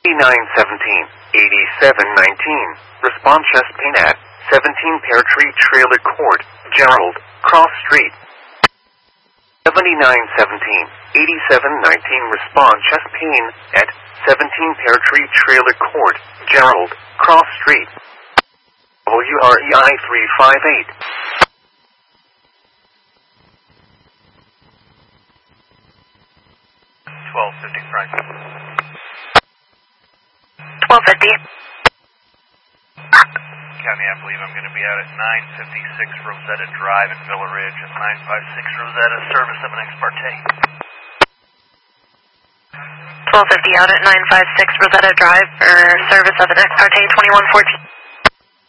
917, 8719. Respond chest pain at 17 Pear Tree Trailer Court, Gerald, Cross Street. 7917, 8719. Respond chest pain at 17 Pear Tree Trailer Court, Gerald, Cross Street. WREI 358. 1250 Frank. 1250. County, I believe I'm going to be out at 956 Rosetta Drive in Villa Ridge at 956 Rosetta, service of an ex parte. 1250 out at 956 Rosetta Drive for service of an ex parte 2114.